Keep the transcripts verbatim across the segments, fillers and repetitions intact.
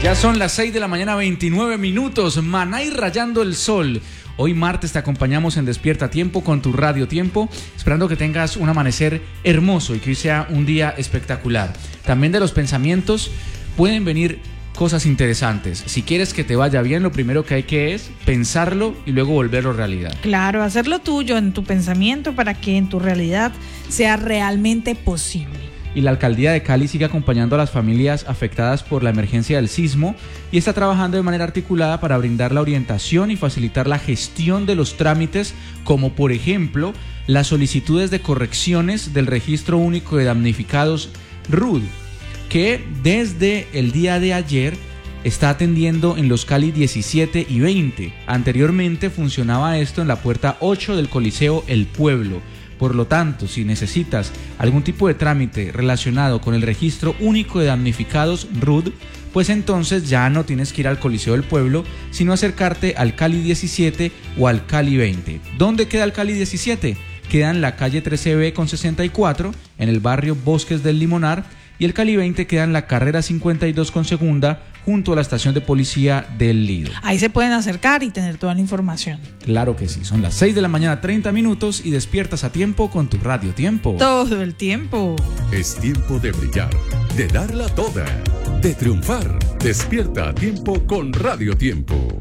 Ya son las seis de la mañana, veintinueve minutos. Manay rayando el sol. Hoy martes te acompañamos en Despierta a Tiempo con tu Radio Tiempo, esperando que tengas un amanecer hermoso y que hoy sea un día espectacular. También de los pensamientos pueden venir cosas interesantes. Si quieres que te vaya bien, lo primero que hay que es pensarlo y luego volverlo realidad. Claro, hacerlo tuyo en tu pensamiento para que en tu realidad sea realmente posible. Y la Alcaldía de Cali sigue acompañando a las familias afectadas por la emergencia del sismo y está trabajando de manera articulada para brindar la orientación y facilitar la gestión de los trámites, como por ejemplo las solicitudes de correcciones del Registro Único de Damnificados R U D, que desde el día de ayer está atendiendo en los Cali diecisiete y veinte. Anteriormente funcionaba esto en la puerta ocho del Coliseo El Pueblo. Por lo tanto, si necesitas algún tipo de trámite relacionado con el Registro Único de Damnificados R U D, pues entonces ya no tienes que ir al Coliseo del Pueblo, sino acercarte al Cali diecisiete o al Cali veinte. ¿Dónde queda el Cali diecisiete? Queda en la calle trece B con sesenta y cuatro, en el barrio Bosques del Limonar, y el Cali veinte queda en la carrera cincuenta y dos con segunda, junto a la estación de policía del Lido. Ahí se pueden acercar y tener toda la información. Claro que sí, son las seis de la mañana, treinta minutos, y despiertas a tiempo con tu Radio Tiempo. Todo el tiempo. Es tiempo de brillar, de darla toda, de triunfar. Despierta a tiempo con Radio Tiempo.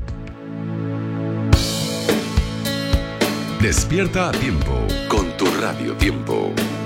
Despierta a tiempo con tu Radio Tiempo.